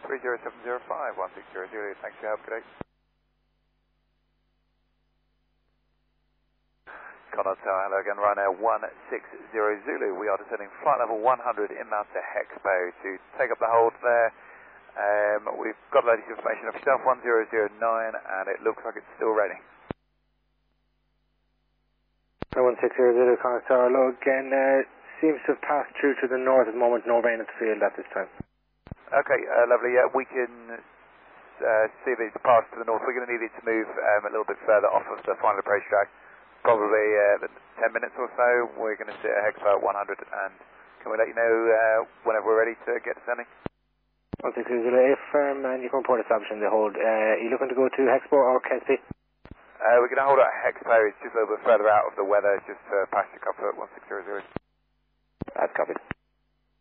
30705, 160 Zulu. Thanks for your help today. Connor Tower, hello again, Ryanair 160 Zulu. We are descending flight level 100 inbound to Hexpo to take up the hold there. We've got latest information of yourself, 1009, and it looks like it's still ready. 160 Zulu, Connor Tower, hello again. Seems to have passed through to the north at the moment, no rain at the field at this time. Okay, lovely, yeah, we can see that it's passed to the north. We're going to need it to move a little bit further off of the final approach track. Probably 10 minutes or so. We're going to sit at Hexpo at 100, and can we let you know whenever we're ready to get descending? 160 Zulu, if and you can report establishing the hold. Are you looking to go to Hexpo or Kesby? We're going to hold at Hexpo. It's just a little bit further out of the weather, just past your comfort, 160 Zulu. That's copied.